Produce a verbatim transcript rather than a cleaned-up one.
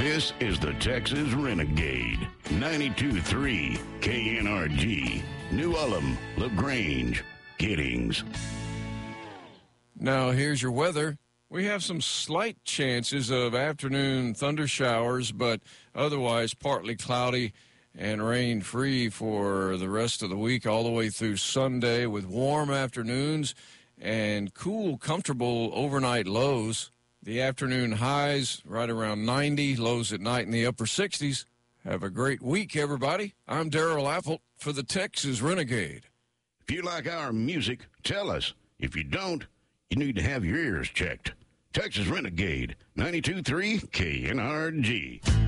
This is the Texas Renegade, ninety-two point three K N R G, New Ulm, LaGrange, Giddings. Now, here's your weather. We have some slight chances of afternoon thunder showers, but otherwise partly cloudy and rain-free for the rest of the week, all the way through Sunday, with warm afternoons and cool, comfortable overnight lows. The afternoon highs right around ninety, lows at night in the upper sixties. Have a great week, everybody. I'm Daryl Apple for the Texas Renegade. If you like our music, tell us. If you don't, you need to have your ears checked. Texas Renegade, ninety-two point three K N R G.